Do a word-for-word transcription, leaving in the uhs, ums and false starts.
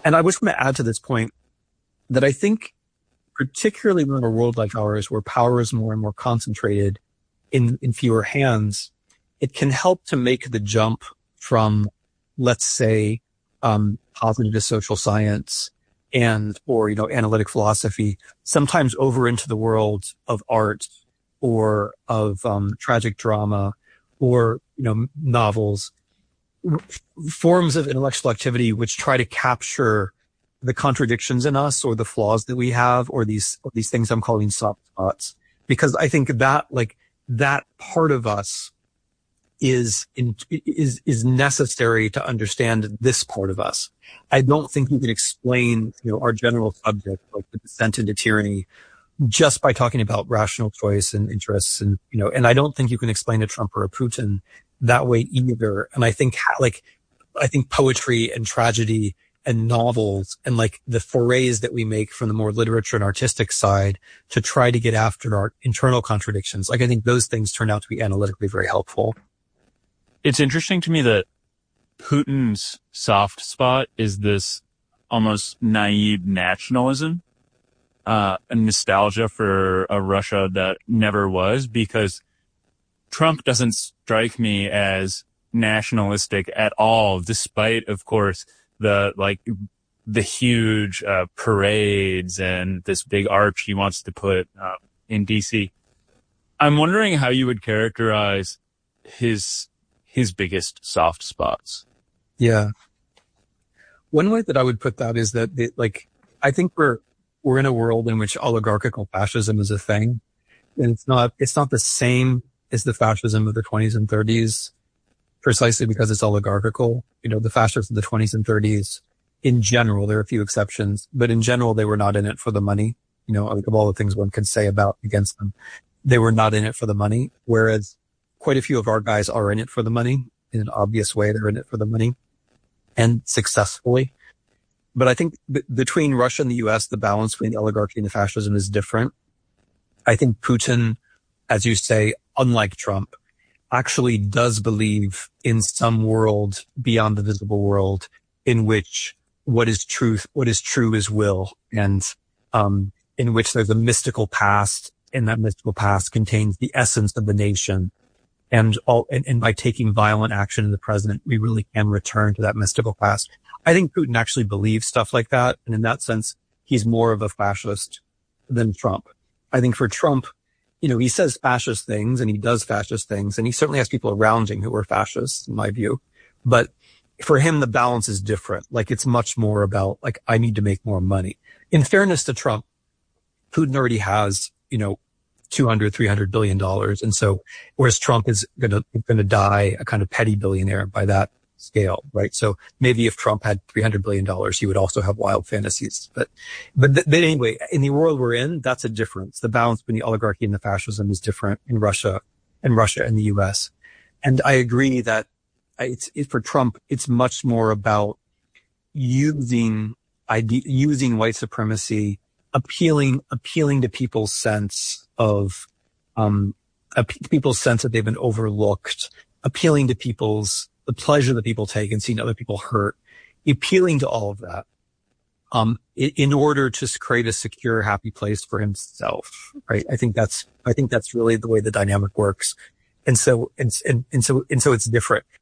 And I was going to add to this point that I think, particularly in a world like ours, where power is more and more concentrated in, in fewer hands, it can help to make the jump from, let's say, um, cognitive social science and, or, you know, analytic philosophy, sometimes over into the world of art or of, um, tragic drama or, you know, novels, forms of intellectual activity which try to capture the contradictions in us or the flaws that we have or these, or these things I'm calling soft spots. Because I think that, like, that part of us is in, is, is necessary to understand this part of us. I don't think you can explain, you know, our general subject, like the descent into tyranny, just by talking about rational choice and interests. And, you know, and I don't think you can explain a Trump or a Putin that way either. And I think, like, I think poetry and tragedy and novels and like the forays that we make from the more literature and artistic side to try to get after our internal contradictions, like, I think those things turn out to be analytically very helpful. It's interesting to me that Putin's soft spot is this almost naive nationalism, uh, a nostalgia for a Russia that never was, because Trump doesn't strike me as nationalistic at all, despite, of course, the, like, the huge, uh, parades and this big arch he wants to put, uh, in D C. I'm wondering how you would characterize his, his biggest soft spots. Yeah. One way that I would put that is that, it, like, I think we're, we're in a world in which oligarchical fascism is a thing. And it's not, it's not the same as the fascism of the twenties and thirties, precisely because it's oligarchical. You know, the fascists of the twenties and thirties, in general, there are a few exceptions, but in general, they were not in it for the money. You know, like, of all the things one could say about against them, they were not in it for the money. Whereas quite a few of our guys are in it for the money in an obvious way. They're in it for the money and successfully. But I think b- between Russia and the U S, the balance between the oligarchy and the fascism is different. I think Putin, as you say, unlike Trump, actually does believe in some world beyond the visible world in which what is truth, what is true is will, and um in which there's a mystical past, and that mystical past contains the essence of the nation. And all, and, and by taking violent action in the present, we really can return to that mystical past. I think Putin actually believes stuff like that. And in that sense, he's more of a fascist than Trump. I think for Trump, you know, he says fascist things and he does fascist things. And he certainly has people around him who are fascists, in my view. But for him, the balance is different. Like, it's much more about, like, I need to make more money. In fairness to Trump, Putin already has, you know, two hundred, three hundred billion dollars. And so, whereas Trump is going to, going to die a kind of petty billionaire by that scale, right? So maybe if Trump had three hundred billion dollars, he would also have wild fantasies. But, but, th- but anyway, in the world we're in, that's a difference. The balance between the oligarchy and the fascism is different in Russia and Russia and the U S. And I agree that it's, it, for Trump, it's much more about using ide- using white supremacy, appealing, appealing to people's sense of, um, a p- people's sense that they've been overlooked, appealing to people's, the pleasure that people take in seeing other people hurt, appealing to all of that, um, in, in order to create a secure, happy place for himself, right? I think that's, I think that's really the way the dynamic works. And so, and, and, and so, and so it's different.